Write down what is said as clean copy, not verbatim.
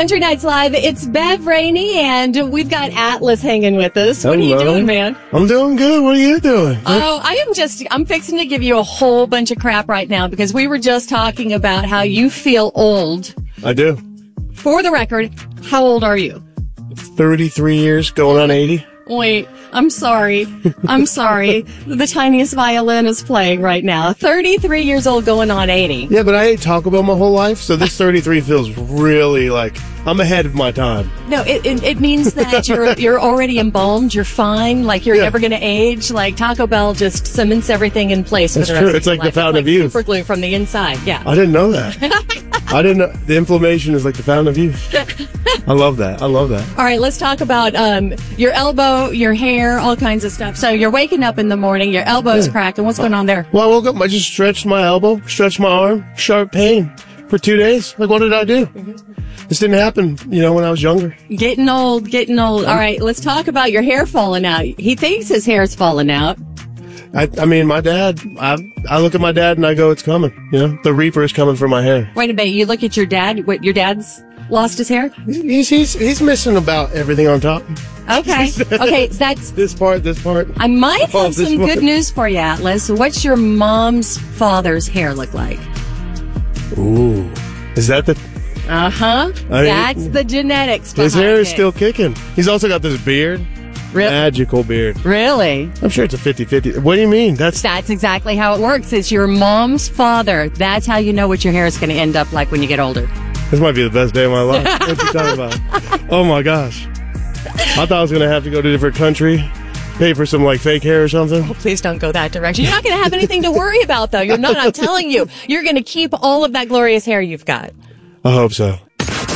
Country Nights Live, it's Bev Rainey, and we've got Atlas hanging with us. What are you doing, man? I'm doing good. What are you doing? Oh, I'm fixing to give you a whole bunch of crap right now because we were just talking about how you feel old. I do. For the record, how old are you? 33 years, going on 80. Wait, I'm sorry. The tiniest violin is playing right now. 33 years old going on 80. Yeah, but I ate Taco Bell my whole life, so this 33 feels really like I'm ahead of my time. No, it means that you're already embalmed, you're fine, like you're never going to age. Like Taco Bell just cements everything in place. That's for the rest true. of It's your like life. the fountain of youth. Super glue from the inside, yeah. I didn't know that. I didn't know. The inflammation is like the fountain of youth. I love that. All right, let's talk about your elbow, your hair, all kinds of stuff. So you're waking up in the morning, your elbow's cracking. What's going on there? Well, I woke up, I just stretched my elbow, stretched my arm, sharp pain for 2 days. Like, what did I do? This didn't happen, when I was younger. Getting old. All right, let's talk about your hair falling out. He thinks his hair's falling out. I mean, my dad, I look at my dad and I go, it's coming. The Reaper is coming for my hair. Wait a minute, you look at your dad, your dad's lost his hair? He's missing about everything on top. Okay, that's... This part. I might have some good news for you, Atlas. What's your mom's father's hair look like? Ooh. Is that the... Uh-huh. That's the genetics behind his hair is it. still kicking. He's also got this beard. Magical beard. Really? I'm sure it's a 50-50. What do you mean? That's exactly how it works. It's your mom's father. That's how you know what your hair is going to end up like when you get older. This might be the best day of my life. What are you talking about? Oh, my gosh. I thought I was going to have to go to a different country, pay for some, fake hair or something. Oh, please don't go that direction. You're not going to have anything to worry about, though. You're not. I'm telling you. You're going to keep all of that glorious hair you've got. I hope so.